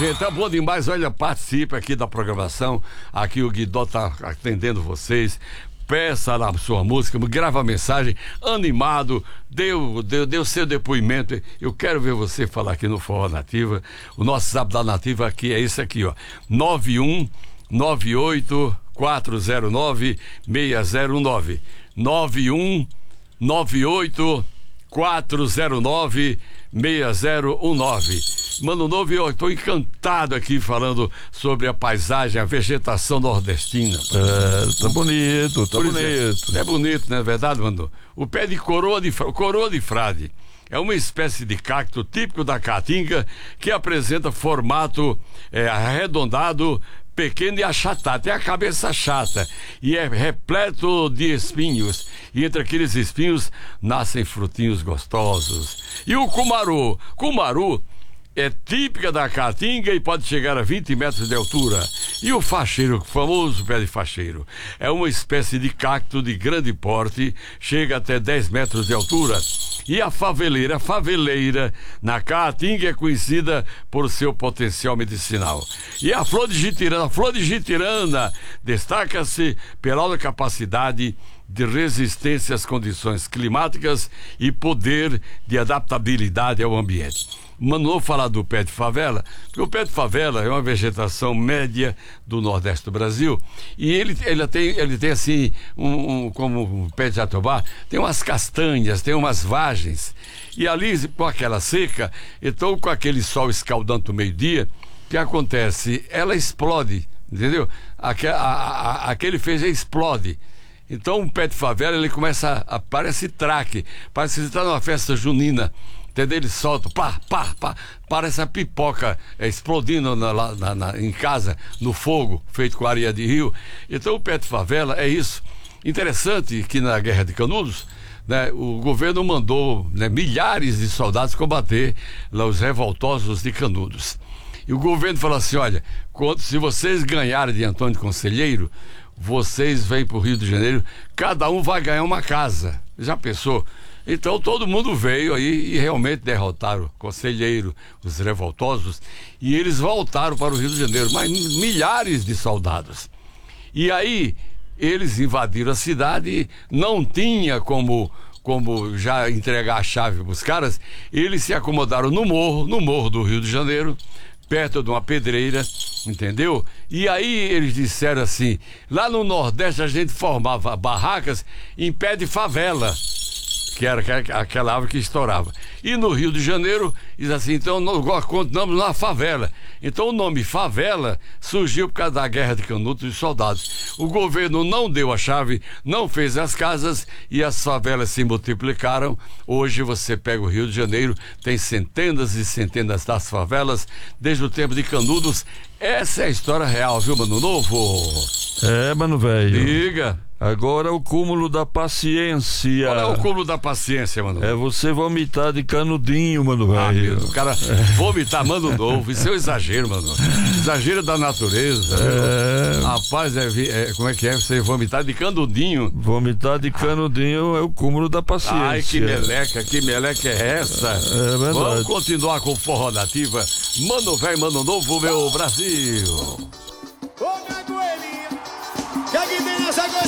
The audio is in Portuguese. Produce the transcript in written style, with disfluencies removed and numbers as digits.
gente, é bom demais. Olha, participe aqui da programação. Aqui o Guidó tá atendendo vocês. Peça lá a sua música, grava a mensagem, animado, deu seu depoimento. Eu quero ver você falar aqui no Forró Nativa. O nosso zap da Nativa aqui é esse aqui, ó. 9198-409-609. 9198-409-6019. Mano Novo, eu estou encantado aqui falando sobre a paisagem, a vegetação nordestina. Tá bonito, tá bonito. É bonito, não é verdade, Mano? O pé de coroa de frade é uma espécie de cacto típico da Caatinga que apresenta formato arredondado, pequeno e achatado, tem a cabeça chata e é repleto de espinhos, e entre aqueles espinhos nascem frutinhos gostosos. E o cumaru é típica da Caatinga e pode chegar a 20 metros de altura. E o facheiro, o famoso pé de facheiro, é uma espécie de cacto de grande porte, chega até 10 metros de altura. E a faveleira na Caatinga é conhecida por seu potencial medicinal. E a flor de jitirana destaca-se pela alta capacidade de resistência às condições climáticas e poder de adaptabilidade ao ambiente. Mandou falar do pé de favela, porque o pé de favela é uma vegetação média do Nordeste do Brasil, e ele tem assim, como um pé de jatobá, tem umas castanhas, tem umas vagens, e ali, com aquela seca, então com aquele sol escaldante do meio-dia, o que acontece? Ela explode, entendeu? Aquele feijão explode. Então o pé de favela, ele começa parece traque, parece que você está numa festa junina, entendeu? Ele solta, pá, parece a pipoca explodindo em casa, no fogo, feito com areia de rio. Então o pé de favela é isso. Interessante que na Guerra de Canudos, né, o governo mandou, né, milhares de soldados combater lá os revoltosos de Canudos. E o governo falou assim: olha, se vocês ganharem de Antônio Conselheiro, vocês vêm para o Rio de Janeiro, cada um vai ganhar uma casa. Já pensou? Então todo mundo veio aí e realmente derrotaram o Conselheiro, os revoltosos, e eles voltaram para o Rio de Janeiro, mas milhares de soldados. E aí eles invadiram a cidade, não tinha como já entregar a chave para os caras. Eles se acomodaram no morro do Rio de Janeiro, perto de uma pedreira, entendeu? E aí eles disseram assim: lá no Nordeste a gente formava barracas em pé de favela, que era aquela árvore que estourava. E no Rio de Janeiro, diz assim, então nós continuamos na favela. Então o nome favela surgiu por causa da Guerra de Canudos e soldados. O governo não deu a chave, não fez as casas e as favelas se multiplicaram. Hoje você pega o Rio de Janeiro, tem centenas e centenas das favelas, desde o tempo de Canudos. Essa é a história real, viu, Mano Novo? Mano velho. Diga. Agora o cúmulo da paciência. Qual é o cúmulo da paciência, Mano? É você vomitar de canudinho, Mano velho. O cara vomitar, Mano Novo, isso é um exagero, Mano. Exagero da natureza. Rapaz, como é que é? Você vomitar de canudinho. Vomitar de canudinho é o cúmulo da paciência. Ai, que meleca é essa? É verdade. Vamos continuar com o Forró Nativa. Mano velho, Mano Novo, meu Brasil. Ô, Cagoelinha, que aqui tem essa coisa.